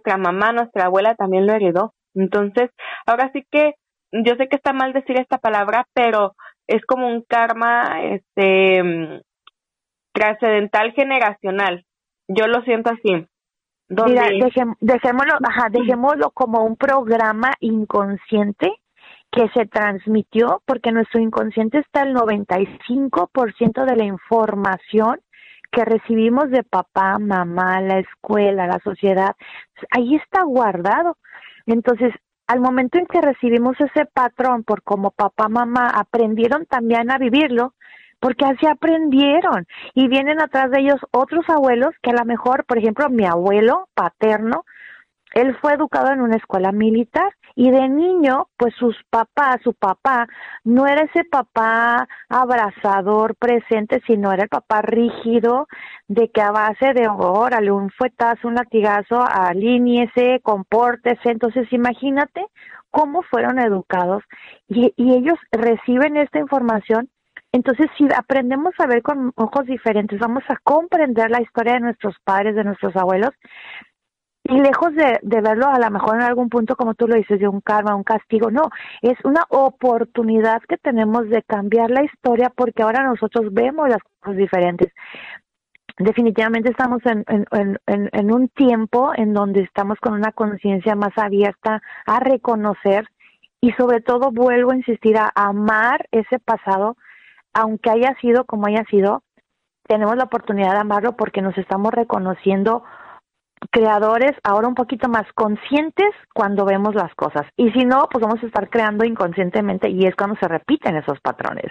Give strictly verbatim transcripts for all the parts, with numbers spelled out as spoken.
nuestra mamá, nuestra abuela también lo heredó. Entonces, ahora sí que yo sé que está mal decir esta palabra, pero es como un karma este mm, trascendental generacional. Yo lo siento así, Mira, donde dejem- dejémoslo, ajá, dejémoslo como un programa inconsciente que se transmitió, porque nuestro inconsciente está el noventa y cinco por ciento de la información que recibimos de papá, mamá, la escuela, la sociedad, ahí está guardado. Entonces, al momento en que recibimos ese patrón, por como papá, mamá aprendieron también a vivirlo, porque así aprendieron, y vienen atrás de ellos otros abuelos que a lo mejor, por ejemplo, mi abuelo paterno, él fue educado en una escuela militar y de niño, pues sus papás, su papá, no era ese papá abrazador, presente, sino era el papá rígido de que a base de, órale, un fuetazo, un latigazo, alíñese, compórtese. Entonces, imagínate cómo fueron educados y, y ellos reciben esta información. Entonces, si aprendemos a ver con ojos diferentes, vamos a comprender la historia de nuestros padres, de nuestros abuelos, y lejos de, de verlo a lo mejor en algún punto, como tú lo dices, de un karma, un castigo, no, es una oportunidad que tenemos de cambiar la historia porque ahora nosotros vemos las cosas diferentes. Definitivamente estamos en, en, en, en, en un tiempo en donde estamos con una conciencia más abierta a reconocer y sobre todo vuelvo a insistir a amar ese pasado, aunque haya sido como haya sido, tenemos la oportunidad de amarlo porque nos estamos reconociendo creadores ahora un poquito más conscientes cuando vemos las cosas. Y si no, pues vamos a estar creando inconscientemente y es cuando se repiten esos patrones.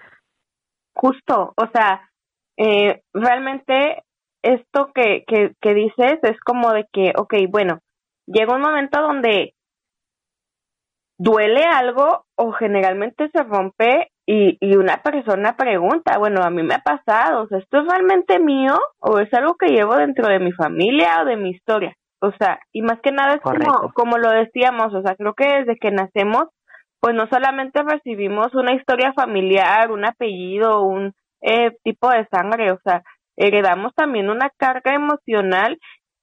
justo, o sea, eh, realmente esto que, que, que dices es como de que, ok, bueno, llega un momento donde duele algo o generalmente se rompe y, y una persona pregunta, bueno, a mí me ha pasado, o sea, ¿esto es realmente mío o es algo que llevo dentro de mi familia o de mi historia? O sea, y más que nada es como, Correcto. como lo decíamos, o sea, creo que desde que nacemos, pues no solamente recibimos una historia familiar, un apellido, un eh, tipo de sangre, o sea, heredamos también una carga emocional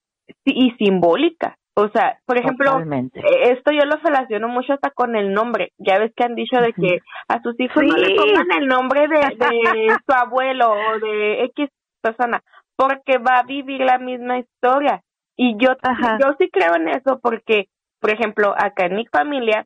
y simbólica. O sea, por ejemplo, Totalmente. eh, esto yo lo relaciono mucho hasta con el nombre. Ya ves que han dicho de Uh-huh. que a sus hijos no le Sí. pongan el nombre de, de su abuelo o de X persona, porque va a vivir la misma historia. Y yo, Ajá. yo sí creo en eso porque, por ejemplo, acá en mi familia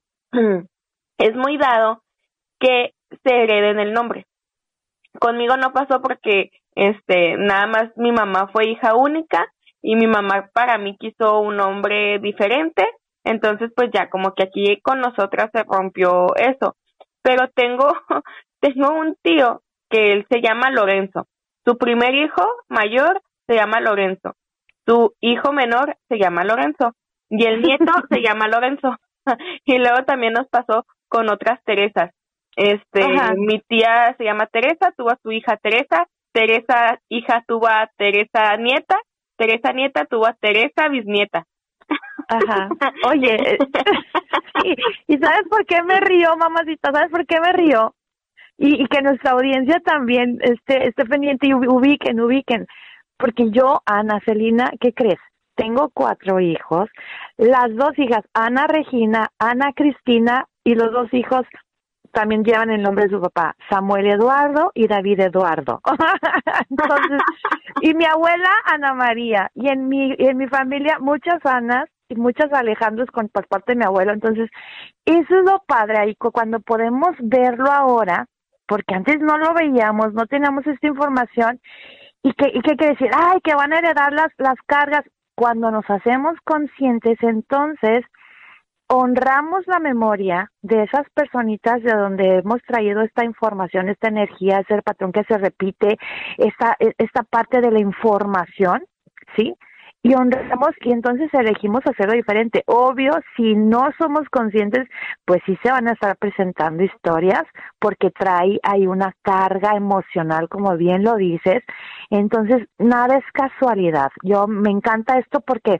es muy dado que se hereden el nombre. Conmigo no pasó porque este nada más mi mamá fue hija única y mi mamá para mí quiso un nombre diferente, entonces pues ya como que aquí con nosotras se rompió eso. Pero tengo tengo un tío que él se llama Lorenzo. Su primer hijo mayor se llama Lorenzo. Su hijo menor se llama Lorenzo y el nieto se llama Lorenzo. Y luego también nos pasó con otras Teresas. Este, Ajá. mi tía se llama Teresa, tuvo a su hija Teresa, Teresa hija tuvo a Teresa nieta, Teresa nieta tuvo a Teresa bisnieta. Ajá. Oye, eh, sí. ¿Y sabes por qué me río, mamacita? ¿Sabes por qué me río? Y, y que nuestra audiencia también esté, esté pendiente y ubi- ubiquen, ubiquen. Porque yo, Ana Celina, ¿qué crees? Tengo cuatro hijos, las dos hijas, Ana Regina, Ana Cristina, y los dos hijos también llevan el nombre de su papá, Samuel Eduardo y David Eduardo. Entonces, y mi abuela Ana María, y en mi, y en mi familia muchas Anas y muchas Alejandros con por parte de mi abuelo. Entonces, eso es lo padre ahí, cu- cuando podemos verlo ahora, porque antes no lo veíamos, no teníamos esta información, y que, y que quiere decir, ay, que van a heredar las, las cargas. Cuando nos hacemos conscientes, entonces honramos la memoria de esas personitas de donde hemos traído esta información, esta energía, ese patrón que se repite, esta, esta parte de la información, ¿sí? Y honramos y entonces elegimos hacerlo diferente. Obvio, si no somos conscientes, pues sí se van a estar presentando historias porque trae ahí una carga emocional, como bien lo dices. Entonces, nada es casualidad. Yo me encanta esto porque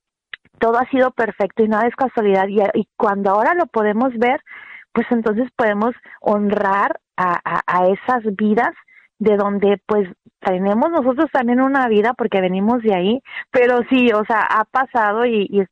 todo ha sido perfecto y nada es casualidad, y, y cuando ahora lo podemos ver, pues entonces podemos honrar a, a, a esas vidas de donde pues tenemos nosotros también una vida porque venimos de ahí, pero sí, o sea, ha pasado y, y